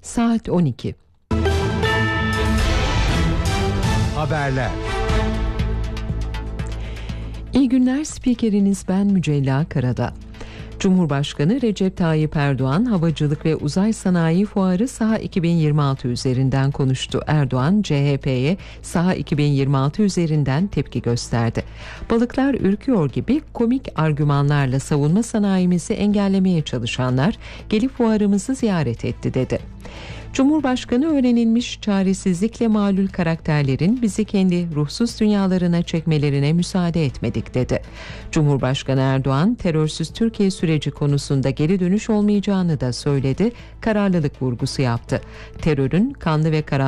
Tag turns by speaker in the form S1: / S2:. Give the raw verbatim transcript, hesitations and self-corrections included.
S1: Saat on iki.
S2: Haberler.
S1: İyi günler, spikeriniz ben Mücella Karada. Cumhurbaşkanı Recep Tayyip Erdoğan, Havacılık ve Uzay Sanayi Fuarı Saha iki bin yirmi altı üzerinden konuştu. Erdoğan, C H P'ye Saha iki bin yirmi altı üzerinden tepki gösterdi. Balıklar ürküyor gibi komik argümanlarla savunma sanayimizi engellemeye çalışanlar gelip fuarımızı ziyaret etti dedi. Cumhurbaşkanı, öğrenilmiş çaresizlikle malul karakterlerin bizi kendi ruhsuz dünyalarına çekmelerine müsaade etmedik dedi. Cumhurbaşkanı Erdoğan, terörsüz Türkiye süreci konusunda geri dönüş olmayacağını da söyledi, kararlılık vurgusu yaptı. Terörün kanlı ve karanlık